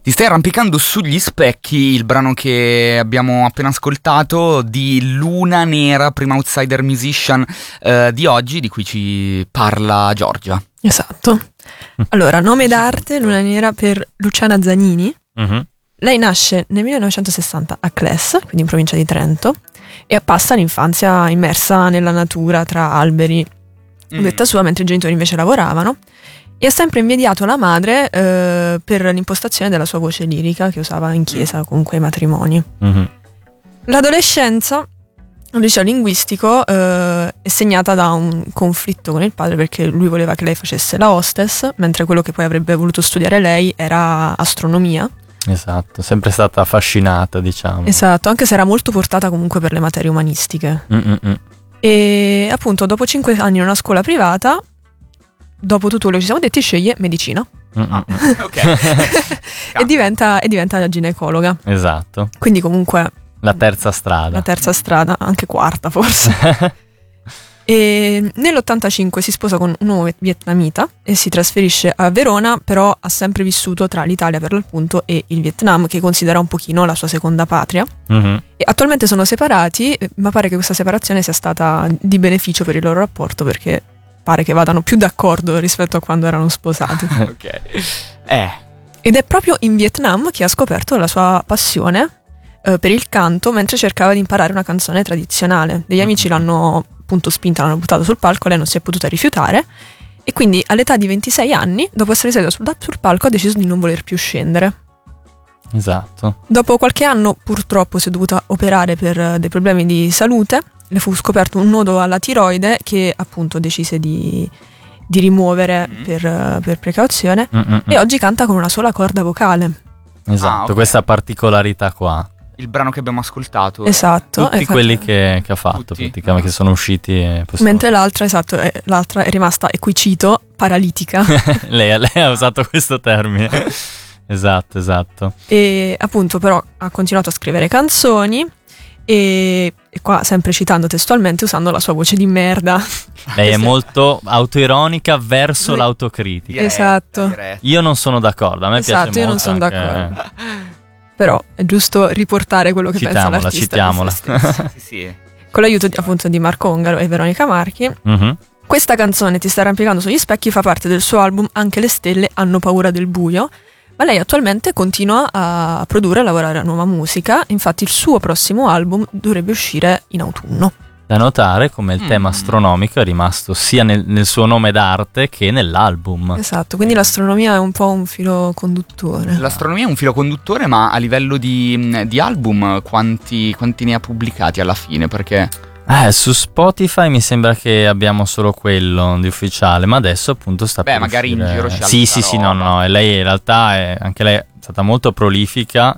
Ti stai arrampicando sugli specchi, il brano che abbiamo appena ascoltato di Luna Nera, prima outsider musician di oggi, di cui ci parla Giorgia. Esatto. Allora, nome d'arte Luna Nera per Luciana Zanini. Lei nasce nel 1960 a Cles, quindi in provincia di Trento, e passa l'infanzia immersa nella natura tra alberi, detta sua, mentre i genitori invece lavoravano. E ha sempre invidiato la madre per l'impostazione della sua voce lirica che usava in chiesa, comunque ai matrimoni. L'adolescenza al liceo linguistico è segnata da un conflitto con il padre, perché lui voleva che lei facesse la hostess, mentre quello che poi avrebbe voluto studiare lei era astronomia. Esatto, sempre stata affascinata, diciamo. Esatto, anche se era molto portata comunque per le materie umanistiche. E appunto dopo 5 anni in una scuola privata, dopo tutto quello che ci siamo detti, sceglie medicina. e diventa la ginecologa. Esatto. Quindi comunque la terza strada, anche quarta forse. E nell'85 si sposa con un uomo vietnamita e si trasferisce a Verona, però ha sempre vissuto tra l'Italia per l'appunto e il Vietnam, che considera un pochino la sua seconda patria. E attualmente sono separati, ma pare che questa separazione sia stata di beneficio per il loro rapporto, perché pare che vadano più d'accordo rispetto a quando erano sposati. Ed è proprio in Vietnam che ha scoperto la sua passione per il canto mentre cercava di imparare una canzone tradizionale. Degli amici l'hanno appunto spinta, l'hanno buttato sul palco, lei non si è potuta rifiutare e quindi all'età di 26 anni, dopo essere seduta sul palco, ha deciso di non voler più scendere. Esatto. Dopo qualche anno purtroppo si è dovuta operare per dei problemi di salute. Le fu scoperto un nodo alla tiroide che appunto decise di rimuovere per precauzione e oggi canta con una sola corda vocale. Esatto, questa particolarità qua. Il brano che abbiamo ascoltato. Esatto. Tutti quelli che ha fatto, praticamente, che sono usciti. Mentre l'altra è rimasta, e qui cito, paralitica. lei ha usato questo termine. Esatto. E appunto però ha continuato a scrivere canzoni. E qua sempre citando testualmente, usando la sua voce di merda. Lei è molto autoironica verso l'autocritica. Esatto. Io non sono d'accordo, a me piace molto. Io non sono d'accordo. Però è giusto riportare quello che pensa l'artista. Citiamola. Sì. Con l'aiuto appunto di Marco Ongaro e Veronica Marchi. Questa canzone, Ti stai arrampicando sugli specchi, fa parte del suo album Anche le stelle hanno paura del buio. Ma lei attualmente continua a produrre e a lavorare a nuova musica. Infatti il suo prossimo album dovrebbe uscire in autunno. Da notare come il tema astronomico è rimasto sia nel suo nome d'arte che nell'album. Esatto, quindi l'astronomia è un po' un filo conduttore. L'astronomia è un filo conduttore, ma a livello di album quanti ne ha pubblicati alla fine? Perché su Spotify mi sembra che abbiamo solo quello di ufficiale, ma adesso appunto sta per magari uscire. in giro c'è Sì, no, e lei in realtà anche lei è stata molto prolifica,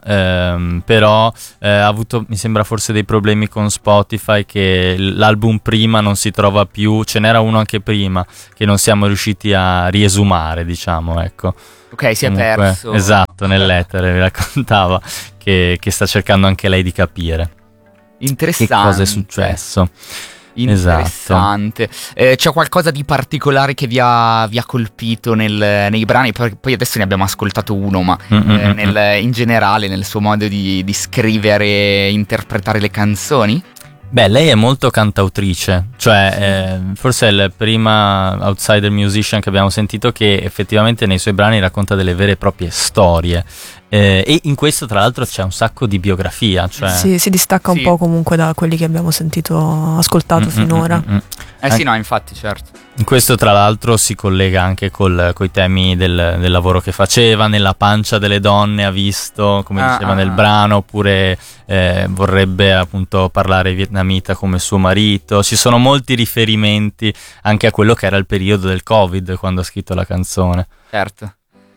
però ha avuto, mi sembra, forse dei problemi con Spotify, che l'album prima non si trova più, ce n'era uno anche prima che non siamo riusciti a riesumare, diciamo, ecco. Ok, si è perso. Esatto, nell'etere vi raccontava che sta cercando anche lei di capire interessante che cosa è successo. Interessante. Esatto. C'è qualcosa di particolare che vi ha colpito nei brani? Poi adesso ne abbiamo ascoltato uno, ma in generale nel suo modo di scrivere e interpretare le canzoni? Beh, lei è molto cantautrice, cioè forse è la prima outsider musician che abbiamo sentito che effettivamente nei suoi brani racconta delle vere e proprie storie. E in questo tra l'altro c'è un sacco di biografia, cioè sì, si distacca un po' comunque da quelli che abbiamo ascoltato finora. Sì, no, infatti, certo. In questo tra l'altro si collega anche coi temi del lavoro che faceva, nella pancia delle donne ha visto, come diceva nel brano, oppure vorrebbe appunto parlare vietnamita come suo marito. Ci sono molti riferimenti anche a quello che era il periodo del Covid quando ha scritto la canzone. Certo.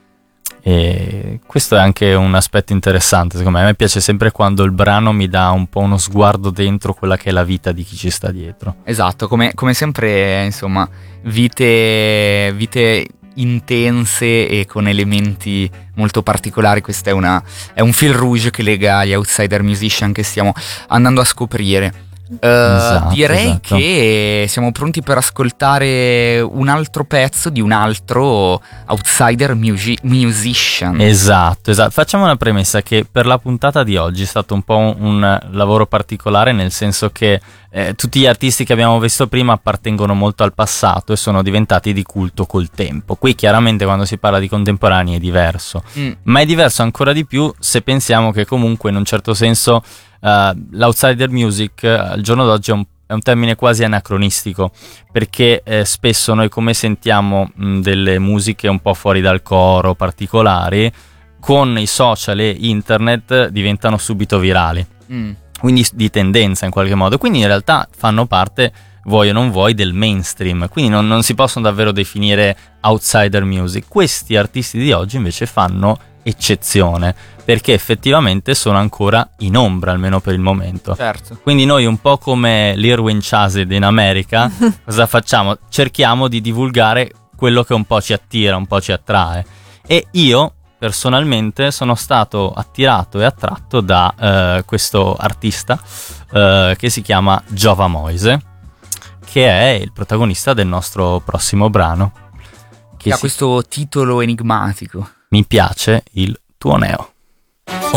E questo è anche un aspetto interessante, secondo me. A me piace sempre quando il brano mi dà un po' uno sguardo dentro quella che è la vita di chi ci sta dietro. Esatto, come sempre, insomma, vite intense e con elementi molto particolari. Questo è un fil rouge che lega gli outsider musician che stiamo andando a scoprire. Direi che siamo pronti per ascoltare un altro pezzo di un altro outsider musician. Esatto. Facciamo una premessa che per la puntata di oggi è stato un po' un lavoro particolare, nel senso che tutti gli artisti che abbiamo visto prima appartengono molto al passato e sono diventati di culto col tempo. Qui chiaramente quando si parla di contemporanei è diverso, ma è diverso ancora di più se pensiamo che comunque in un certo senso l'outsider music al giorno d'oggi è un termine quasi anacronistico, perché spesso noi come sentiamo delle musiche un po' fuori dal coro particolari, con i social e internet diventano subito virali, quindi di tendenza in qualche modo, quindi in realtà fanno parte, vuoi o non vuoi, del mainstream, quindi non si possono davvero definire outsider music. Questi artisti di oggi invece fanno eccezione, perché effettivamente sono ancora in ombra, almeno per il momento. Certo. Quindi noi, un po' come l'Irwin Chazed in America, cosa facciamo? Cerchiamo di divulgare quello che un po' ci attira, un po' ci attrae. E io personalmente sono stato attirato e attratto da questo artista che si chiama Jova Moise, che è il protagonista del nostro prossimo brano, che ha questo titolo enigmatico. Mi piace il tuo neo.